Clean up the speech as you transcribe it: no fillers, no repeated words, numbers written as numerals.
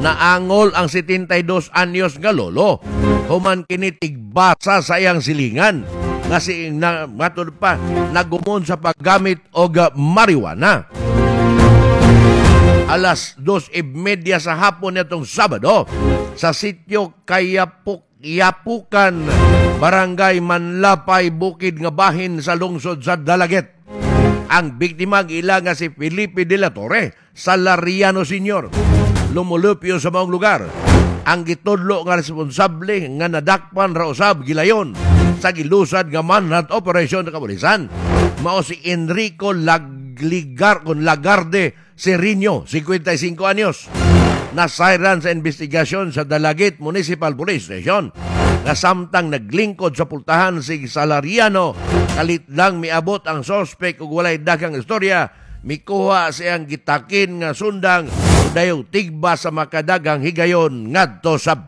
naangol ang 72 anyos nga lolo. Human kini tigbasa sa iyang silingan. Kasi matod pa, nagumon sa paggamit og marijuana. Alas 2:30 sa hapon nitong Sabado sa sitio Yapukan, Barangay Manlapay, Bukid nga bahin sa lungsod sa Dalaget. Ang biktima ila nga si Felipe de la Torre, Salariano Sr. Lumulupyo sa maong lugar. Ang gitudlo nga responsable nga nadakpan ra usab gilayon sa gilusad nga manhunt operation sa kapulisan mao si Enrico Lagarde Serino, 55 anyos. Nasayran sa investigasyon sa Dalaget Municipal Police Station. Nasamtang naglingkod sa pultahan si Salariano, kalit lang miabot ang sospek ug walay daghang istorya, mikuha siyang gitakin nga sundang dayo tigba sa makadagang higayon ngadto sa